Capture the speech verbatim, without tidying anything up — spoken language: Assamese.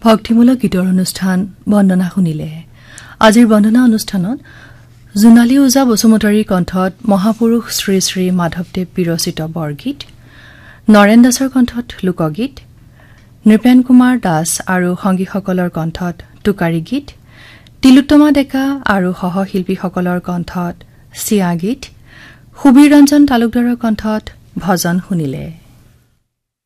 ভক্তিমূলক গীতৰ অনুষ্ঠান বন্দনা শুনিলে। আজিৰ বন্দনা অনুষ্ঠানত জোনালী ওজা বসুমতাৰীৰ কণ্ঠত মহাপুৰুষ শ্ৰী শ্ৰী মাধৱদেৱ বিৰচিত বৰগীত, নৰেন দাসৰ কণ্ঠত লোকগীত, নৃপেন কুমাৰ দাস আৰু সংগীসকলৰ কণ্ঠত টুকাৰী গীত, তিলোত্তমা ডেকা আৰু সহশিল্পীসকলৰ কণ্ঠত চিয়া গীত, সুবীৰ ৰঞ্জন তালুকদাৰৰ কণ্ঠত ভজন শুনিলে।